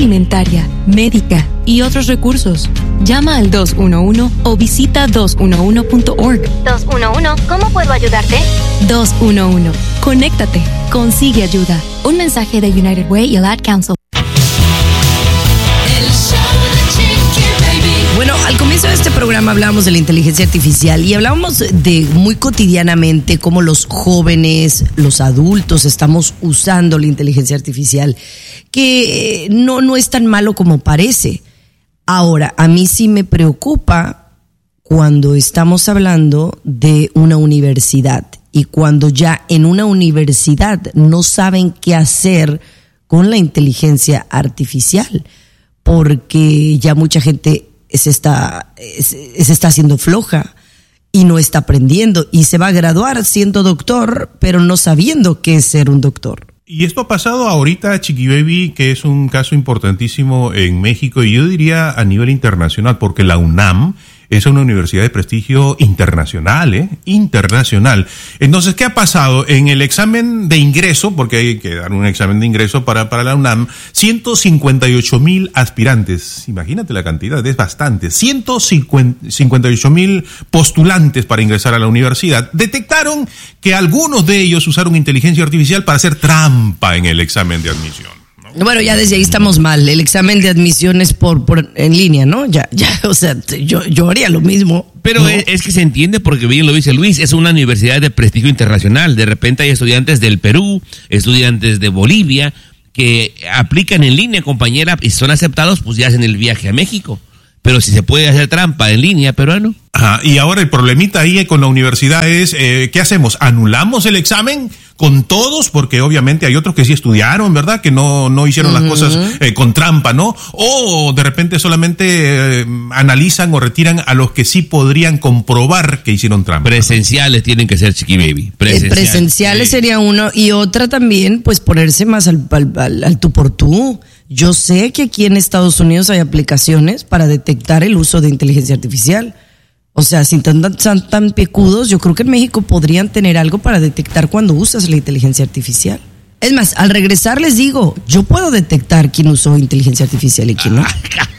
alimentaria, médica y otros recursos. Llama al 211 o visita 211.org. 211, ¿cómo puedo ayudarte? 211. Conéctate. Consigue ayuda. Un mensaje de United Way y el Ad Council. Bueno, al comienzo de este programa hablábamos de la inteligencia artificial y hablábamos de muy cotidianamente cómo los jóvenes, los adultos estamos usando la inteligencia artificial, que no es tan malo como parece. Ahora, a mí sí me preocupa cuando estamos hablando de una universidad y cuando ya en una universidad no saben qué hacer con la inteligencia artificial, porque ya mucha gente se está haciendo floja y no está aprendiendo y se va a graduar siendo doctor, pero no sabiendo qué es ser un doctor. Y esto ha pasado ahorita, Chiqui Baby, que es un caso importantísimo en México y yo diría a nivel internacional, porque la UNAM es una universidad de prestigio internacional, internacional. Entonces, ¿qué ha pasado? En el examen de ingreso, porque hay que dar un examen de ingreso para la UNAM, 158,000 aspirantes. Imagínate la cantidad, es bastante. 158,000 postulantes para ingresar a la universidad. Detectaron que algunos de ellos usaron inteligencia artificial para hacer trampa en el examen de admisión. Bueno, ya desde ahí estamos mal. El examen de admisión es por en línea, ¿no? Ya, o sea, yo haría lo mismo. Pero ¿no? Es que se entiende porque bien lo dice Luis, es una universidad de prestigio internacional. De repente hay estudiantes del Perú, estudiantes de Bolivia, que aplican en línea, compañera, y son aceptados, pues ya hacen el viaje a México. Pero si se puede hacer trampa en línea, peruano. Ajá, y ahora el problemita ahí con la universidad es, ¿qué hacemos? ¿Anulamos el examen con todos? Porque obviamente hay otros que sí estudiaron, ¿verdad? Que no hicieron las cosas con trampa, ¿no? O de repente solamente analizan o retiran a los que sí podrían comprobar que hicieron trampa. Presenciales tienen que ser, Chiqui Baby. Presenciales sería uno. Y otra también, pues ponerse más al tú por tú. Yo sé que aquí en Estados Unidos hay aplicaciones para detectar el uso de inteligencia artificial. O sea, sin tan picudos, yo creo que en México podrían tener algo para detectar cuando usas la inteligencia artificial. Es más, al regresar les digo, yo puedo detectar quién usó inteligencia artificial y quién no.